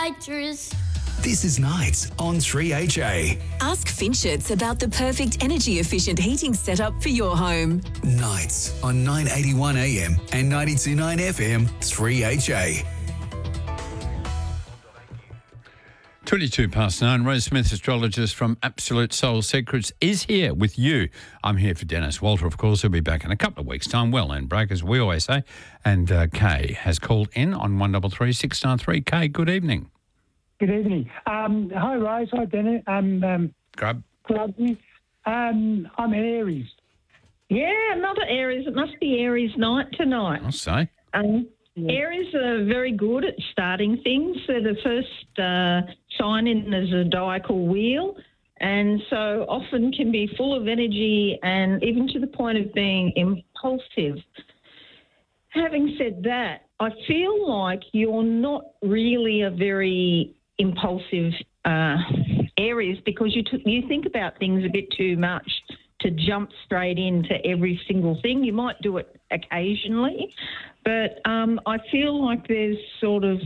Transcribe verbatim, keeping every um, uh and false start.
nitrous. This is Nights on three H A. Ask Finchets about the perfect energy-efficient heating setup for your home. Nights on nine eighty-one A M and ninety-two point nine F M, three H A. twenty-two past nine. Rose Smith, astrologist from Absolute Soul Secrets, is here with you. I'm here for Dennis Walter, of course. He'll be back in a couple of weeks' time. Well earned break, as we always say. And uh, Kay has called in on one three three, six nine three. Kay, good evening. Good evening. Um, hi, Rose. Hi, Dennis. Um, um, Grub. Grubby. Um, I'm Aries. Yeah, another Aries. It must be Aries night tonight. I'll say. Um, yeah. Aries are very good at starting things. They're the first uh, sign in the zodiacal wheel, and so often can be full of energy and even to the point of being impulsive. Having said that, I feel like you're not really a very impulsive uh, Aries because you t- you think about things a bit too much to jump straight into every single thing. You might do it occasionally, but um, I feel like there's sort of